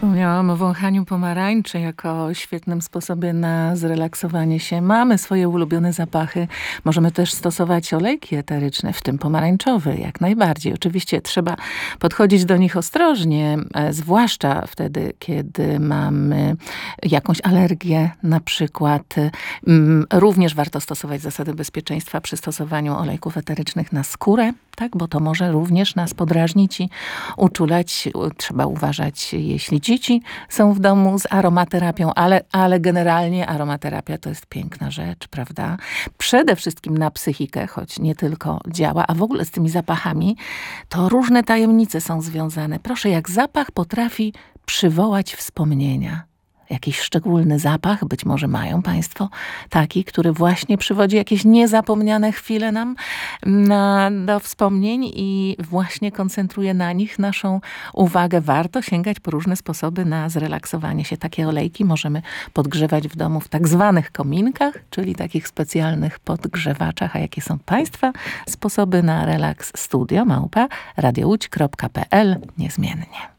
Wspomniałam o wąchaniu pomarańczy jako świetnym sposobie na zrelaksowanie się. Mamy swoje ulubione zapachy. Możemy też stosować olejki eteryczne, w tym pomarańczowy, jak najbardziej. Oczywiście trzeba podchodzić do nich ostrożnie, zwłaszcza wtedy, kiedy mamy jakąś alergię na przykład. Również warto stosować zasady bezpieczeństwa przy stosowaniu olejków eterycznych na skórę, tak, bo to może również nas podrażnić i uczulać. Trzeba uważać, jeśli dzieci są w domu z aromaterapią, ale generalnie aromaterapia to jest piękna rzecz, prawda? Przede wszystkim na psychikę, choć nie tylko działa, a w ogóle z tymi zapachami to różne tajemnice są związane. Proszę, jak zapach potrafi przywołać wspomnienia. Jakiś szczególny zapach, być może mają Państwo taki, który właśnie przywodzi jakieś niezapomniane chwile nam do wspomnień i właśnie koncentruje na nich naszą uwagę. Warto sięgać po różne sposoby na zrelaksowanie się. Takie olejki możemy podgrzewać w domu w tak zwanych kominkach, czyli takich specjalnych podgrzewaczach. A jakie są Państwa sposoby na relaks? Studio @radiołódź.pl niezmiennie.